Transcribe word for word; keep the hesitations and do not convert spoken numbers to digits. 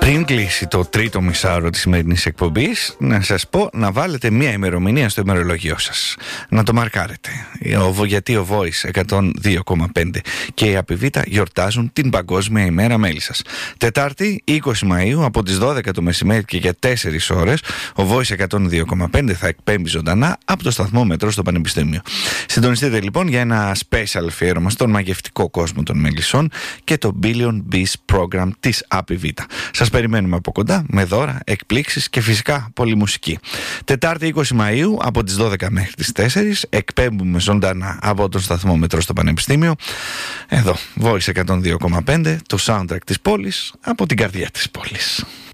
Πριν κλείσει το τρίτο μισάωρο της σημερινής εκπομπής, να σας πω να βάλετε μία ημερομηνία στο ημερολόγιο σας. Να το μαρκάρετε. Γιατί ο Voice εκατόν δύο κόμμα πέντε και η Απιβίτα γιορτάζουν την Παγκόσμια ημέρα μέλισσας. Τετάρτη, είκοσι Μαΐου, από τις δώδεκα το μεσημέρι και για τέσσερις ώρες, ο Voice εκατόν δύο κόμμα πέντε θα εκπέμπει ζωντανά από το σταθμό Μετρό στο Πανεπιστήμιο. Συντονιστείτε λοιπόν για ένα special αφιέρωμα στον μαγευτικό κόσμο των μελισσών και το Billion Bees Program της Απιβίτα. Σας περιμένουμε από κοντά με δώρα, εκπλήξεις και φυσικά πολλή μουσική. Τετάρτη είκοσι Μαΐου από τις δώδεκα μέχρι τις τέσσερις εκπέμπουμε ζωντανά από τον σταθμό Μετρό στο Πανεπιστήμιο. Εδώ, Voice εκατόν δύο κόμμα πέντε, το soundtrack της πόλης από την καρδιά της πόλης.